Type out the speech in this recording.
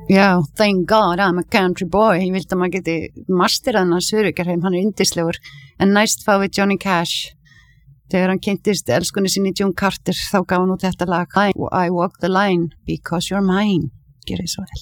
Já, thank God I'm a country boy. Ég vildi að maður geti masterað hann Sörugarheim, hann yndislegur. En næst fá við Johnny Cash. Þegar hann kynntist elskunni sinni June Carter, þá gaf hann út þetta lag I walk the line because you're mine. Gerið svo vel.